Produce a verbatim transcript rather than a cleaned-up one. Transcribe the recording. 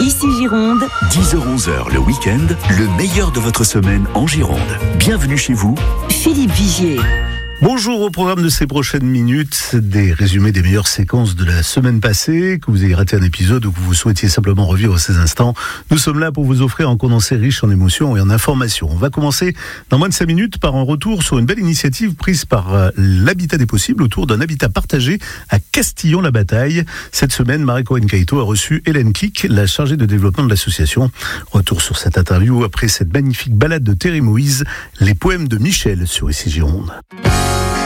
Ici Gironde. dix heures onze heures le week-end, le meilleur de votre semaine en Gironde. Bienvenue chez vous, Philippe Vigier. Bonjour, au programme de ces prochaines minutes, des résumés des meilleures séquences de la semaine passée, que vous ayez raté un épisode ou que vous souhaitiez simplement revivre ces instants. Nous sommes là pour vous offrir un condensé riche en émotions et en informations. On va commencer dans moins de cinq minutes par un retour sur une belle initiative prise par l'Habitat des Possibles autour d'un habitat partagé à Castillon-la-Bataille. Cette semaine, Marie-Corinne Caïto a reçu Hélène Clic, la chargée de développement de l'association. Retour sur cette interview après cette magnifique balade de Thierry Moïse, les poèmes de Michel sur Ici Gironde.